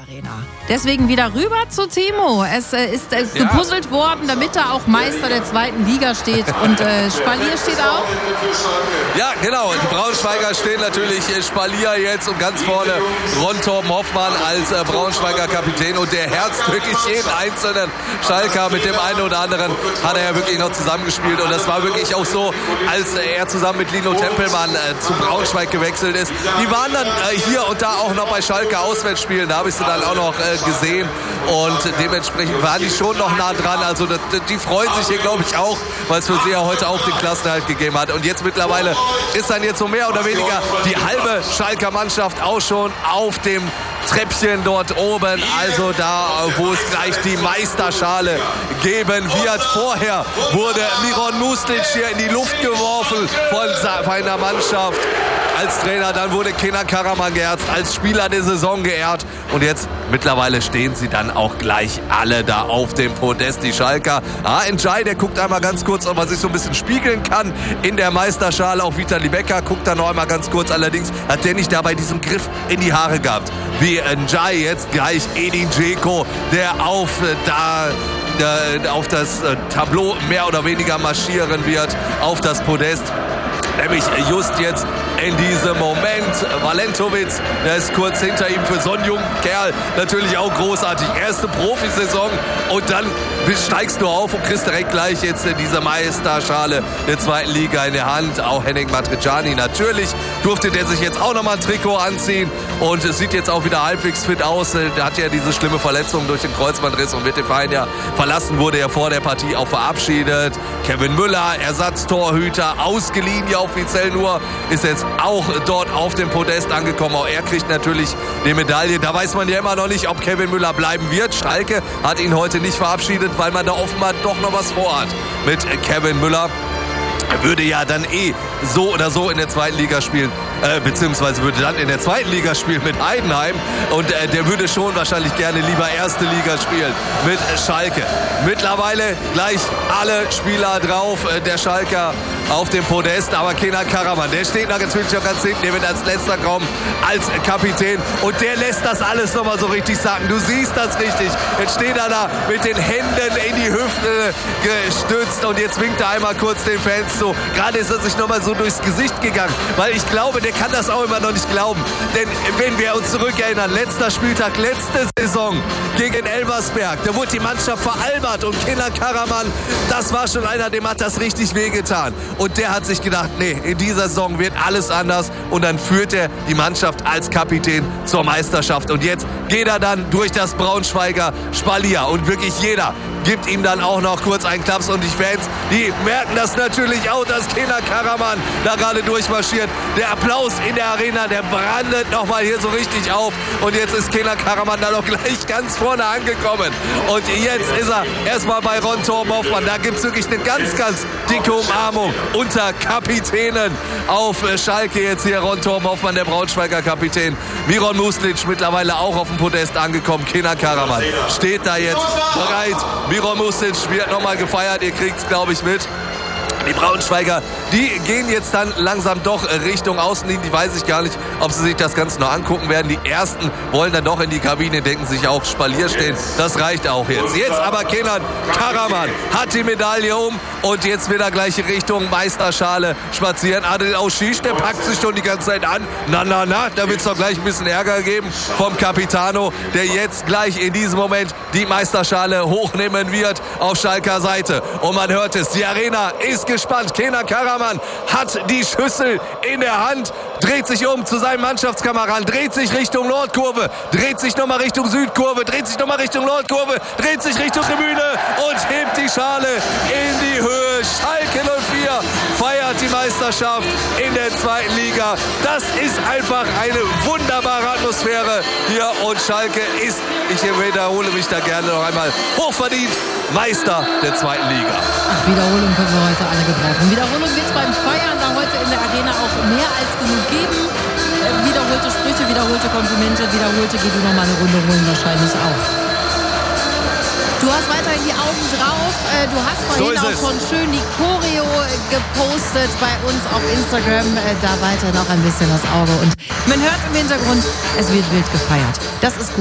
Arena. Deswegen wieder rüber zu Timo. Es ist gepuzzelt worden, damit er auch Meister der 2. Liga steht. Und Spalier steht auch. Ja, genau. Die Braunschweiger stehen natürlich Spalier jetzt und ganz vorne Ron Torben Hoffmann als Braunschweiger Kapitän. Und der herzt wirklich jeden einzelnen Schalker. Mit dem einen oder anderen hat er ja wirklich noch zusammengespielt. Und das war wirklich auch so, als er zusammen mit Lino Tempelmann zu Braunschweig gewechselt ist. Die waren dann hier und da auch noch bei Schalke Auswärtsspielen. Da habe ich sie dann auch noch gesehen. Und dementsprechend waren die schon noch nah dran. Also die freuen sich hier, glaube ich, auch, weil es für sie ja heute auch den Klassenerhalt gegeben hat. Und jetzt mittlerweile ist dann jetzt so mehr oder weniger die halbe Schalker Mannschaft auch schon auf dem Treppchen dort oben, also da, wo es gleich die Meisterschale geben wird. Vorher wurde Miron Muslic hier in die Luft geworfen von seiner Mannschaft als Trainer. Dann wurde Kenan Karaman geehrt, als Spieler der Saison geehrt. Und jetzt mittlerweile stehen sie dann auch gleich alle da auf dem Podest, die Schalker. Njai, der guckt einmal ganz kurz, ob er sich so ein bisschen spiegeln kann in der Meisterschale. Auch Vitali Becker guckt da noch einmal ganz kurz. Allerdings hat der nicht dabei diesen Griff in die Haare gehabt. Wie Njai jetzt gleich Edin Dzeko, der auf das Tableau mehr oder weniger marschieren wird, auf das Podest. Nämlich just jetzt in diesem Moment. Valentovic, der ist kurz hinter ihm, für so einen jungen Kerl natürlich auch großartig. Erste Profisaison und dann steigst du auf und kriegst direkt gleich jetzt diese Meisterschale der 2. Liga in der Hand. Auch Henning Matriciani natürlich durfte der sich jetzt auch nochmal ein Trikot anziehen und es sieht jetzt auch wieder halbwegs fit aus. Der hat ja diese schlimme Verletzung durch den Kreuzbandriss und wird den Verein ja verlassen, wurde ja vor der Partie auch verabschiedet. Kevin Müller, Ersatztorhüter, ausgeliehen ja offiziell nur, ist jetzt auch dort auf dem Podest angekommen. Auch er kriegt natürlich die Medaille. Da weiß man ja immer noch nicht, ob Kevin Müller bleiben wird. Schalke hat ihn heute nicht verabschiedet, weil man da offenbar doch noch was vorhat mit Kevin Müller. Er würde ja dann so oder so in der 2. Liga spielen, beziehungsweise würde dann in der 2. Liga spielen mit Heidenheim und der würde schon wahrscheinlich gerne lieber 1. Liga spielen mit Schalke. Mittlerweile gleich alle Spieler drauf, der Schalker auf dem Podest, aber Kenan Karaman, der steht natürlich auch ganz hinten, der wird als letzter kommen, als Kapitän und der lässt das alles nochmal so richtig sagen. Du siehst das richtig. Jetzt steht er da mit den Händen in die Hüfte gestützt und jetzt winkt er einmal kurz den Fans zu. Gerade ist er sich nochmal so durchs Gesicht gegangen, weil ich glaube, der kann das auch immer noch nicht glauben. Denn wenn wir uns zurückerinnern, letzter Spieltag, letzte Saison gegen Elversberg, da wurde die Mannschaft veralbert und Kenan Karaman, das war schon einer, dem hat das richtig wehgetan. Und der hat sich gedacht, nee, in dieser Saison wird alles anders. Und dann führt er die Mannschaft als Kapitän zur Meisterschaft. Und jetzt geht er dann durch das Braunschweiger Spalier. Und wirklich jeder gibt ihm dann auch noch kurz einen Klaps. Und die Fans, die merken das natürlich auch, dass Kenan Karaman da gerade durchmarschiert. Der Applaus in der Arena, der brandet nochmal hier so richtig auf. Und jetzt ist Kenan Karaman da noch gleich ganz vorne angekommen. Und jetzt ist er erstmal bei Ron Torben Hoffmann. Da gibt es wirklich eine ganz, ganz dicke Umarmung unter Kapitänen auf Schalke. Jetzt hier Ron Torben Hoffmann, der Braunschweiger Kapitän. Miron Muslic mittlerweile auch auf dem Podest angekommen. Kenan Karaman steht da jetzt bereit. Miron Muslic wird nochmal gefeiert. Ihr kriegt es, glaube ich, mit. Die Braunschweiger, die gehen jetzt dann langsam doch Richtung Außenlinie. Die weiß ich gar nicht, ob sie sich das Ganze noch angucken werden. Die Ersten wollen dann doch in die Kabine, denken sich auch Spalier stehen. Das reicht auch jetzt. Jetzt aber Kenan Karaman hat die Medaille um und jetzt will er gleich Richtung Meisterschale spazieren. Adel Auschisch, der packt sich schon die ganze Zeit an. Na, da wird es doch gleich ein bisschen Ärger geben vom Capitano, der jetzt gleich in diesem Moment die Meisterschale hochnehmen wird auf Schalker Seite. Und man hört es, die Arena ist gespannt. Kenan Karaman hat die Schüssel in der Hand, dreht sich um zu seinem Mannschaftskameraden, dreht sich Richtung Nordkurve, dreht sich nochmal Richtung Südkurve, dreht sich nochmal Richtung Nordkurve, dreht sich Richtung Tribüne und hebt die Schale in die Höhe. Schalke 04 feiert die Meisterschaft in der 2. Liga. Das ist einfach eine wunderbare Atmosphäre hier und Schalke ist, ich wiederhole mich da gerne noch einmal, hochverdient Meister der 2. Liga. Ach, Wiederholung können wir heute alle gebrauchen. Wiederholung wird es beim Feiern da heute in der Arena auch mehr als genug geben. Wiederholte Sprüche, wiederholte Komplimente, wiederholte geh du nochmal eine Runde holen wahrscheinlich auch. Du hast weiterhin die Augen drauf. Du hast vorhin auch schon schön die Choreo gepostet bei uns auf Instagram. Da weiter noch ein bisschen das Auge. Und man hört im Hintergrund, es wird wild gefeiert. Das ist gut.